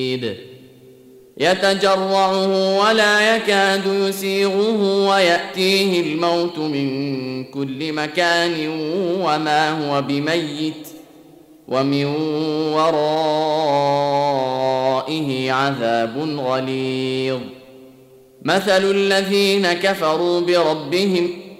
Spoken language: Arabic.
يتجرعه ولا يكاد يسيغه ويأتيه الموت من كل مكان وما هو بميت ومن ورائه عذاب غليظ. مثل الذين كفروا بربهم